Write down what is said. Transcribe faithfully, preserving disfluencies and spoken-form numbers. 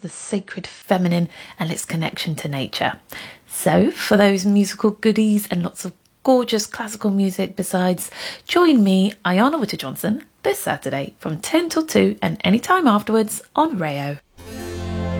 the sacred feminine and its connection to nature. So for those musical goodies and lots of gorgeous classical music besides, join me, Ayana Witter-Johnson, this Saturday from ten till two and any time afterwards on Rayo.